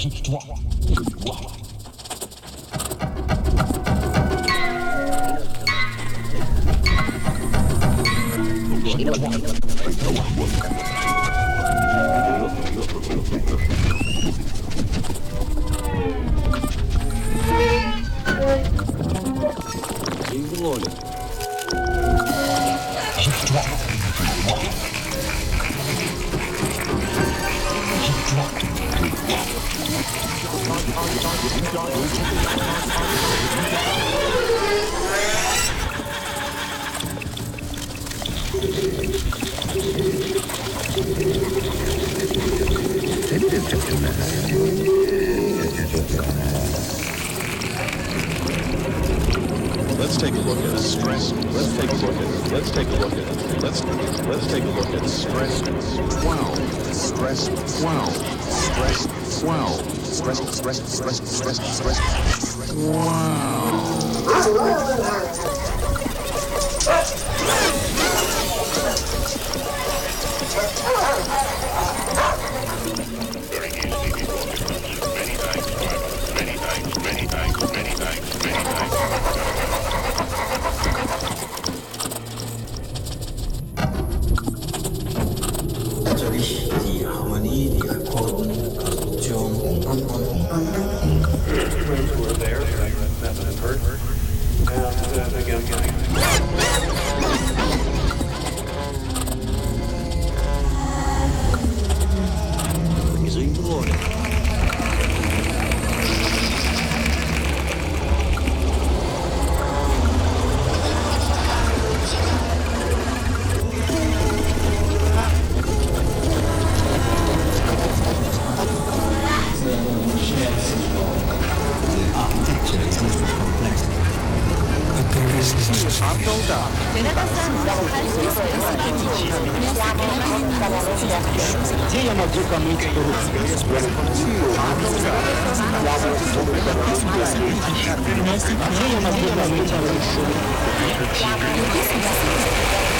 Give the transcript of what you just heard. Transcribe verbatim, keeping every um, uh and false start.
Let's take a look at stress. Let's take a look at. Let's take a look at. Let's let's take a look at stress. Wow. Stress. Wow. Stress. Wow. Stress. Stress. Stress. Stress. Stress. Wow. Very easily be broken. Many thanks, driver. Many thanks. Many thanks. Many thanks. Many thanks. Die Harmonie, die Akkorden, Konstruktion und, und, und, und. Winds were there, that, that, that hurt. And uh, again, Sia magicamente corrupto.